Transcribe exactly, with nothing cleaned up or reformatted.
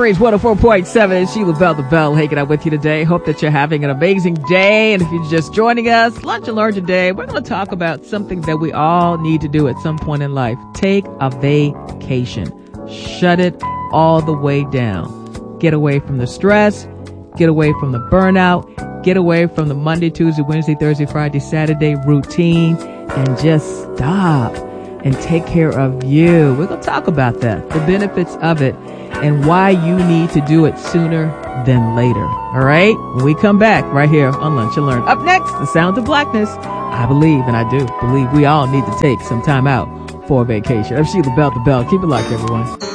Praise one oh four point seven. Sheila Bell the Bell hanging out with you today. Hope that you're having an amazing day. And if you're just joining us, Lunch and Learn today, we're going to talk about something that we all need to do at some point in life. Take a vacation. Shut it all the way down. Get away from the stress. Get away from the burnout. Get away from the Monday, Tuesday, Wednesday, Thursday, Friday, Saturday routine. And just stop and take care of you. We're going to talk about that, the benefits of it, and why you need to do it sooner than later. All right? When we come back right here on Lunch and Learn. Up next, the sound of blackness. I believe, and I do believe, we all need to take some time out for a vacation. I'm Sheila Bell the Bell. Keep it locked, everyone.